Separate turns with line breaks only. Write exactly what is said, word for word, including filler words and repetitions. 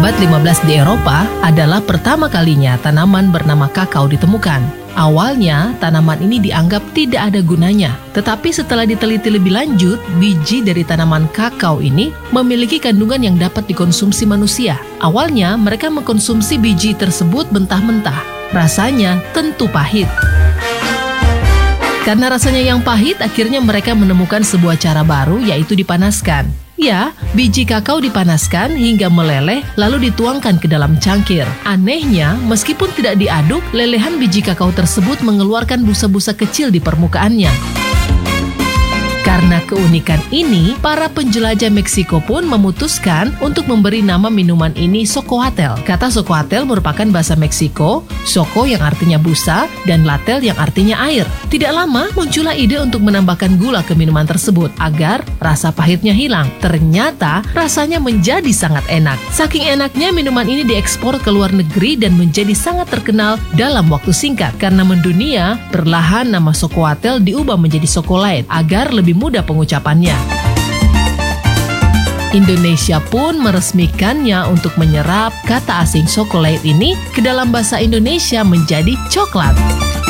abad lima belas di Eropa adalah pertama kalinya tanaman bernama kakao ditemukan. Awalnya, tanaman ini dianggap tidak ada gunanya. Tetapi setelah diteliti lebih lanjut, biji dari tanaman kakao ini memiliki kandungan yang dapat dikonsumsi manusia. Awalnya, mereka mengkonsumsi biji tersebut mentah-mentah. Rasanya tentu pahit. Karena rasanya yang pahit, akhirnya mereka menemukan sebuah cara baru, yaitu dipanaskan. Ya, biji kakao dipanaskan hingga meleleh lalu dituangkan ke dalam cangkir. Anehnya, meskipun tidak diaduk, lelehan biji kakao tersebut mengeluarkan busa-busa kecil di permukaannya. Karena keunikan ini, para penjelajah Meksiko pun memutuskan untuk memberi nama minuman ini Xocoatl. Kata Xocoatl merupakan bahasa Meksiko, Xoco yang artinya busa, dan Latel yang artinya air. Tidak lama, muncullah ide untuk menambahkan gula ke minuman tersebut agar rasa pahitnya hilang. Ternyata, rasanya menjadi sangat enak. Saking enaknya, minuman ini diekspor ke luar negeri dan menjadi sangat terkenal dalam waktu singkat. Karena mendunia, perlahan nama Xocoatl diubah menjadi Xocolate agar lebih mudah pengucapannya. Indonesia pun meresmikannya untuk menyerap kata asing chocolate ini ke dalam bahasa Indonesia menjadi coklat.